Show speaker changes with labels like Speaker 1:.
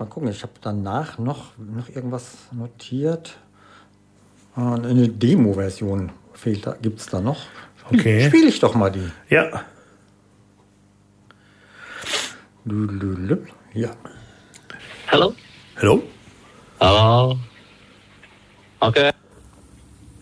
Speaker 1: mal gucken. Ich habe danach noch irgendwas notiert. Eine Demo-Version gibt es da noch.
Speaker 2: Okay.
Speaker 1: Spiele ich doch mal die.
Speaker 2: Ja.
Speaker 1: Ja.
Speaker 3: Hello?
Speaker 2: Hallo?
Speaker 3: Hello? Okay.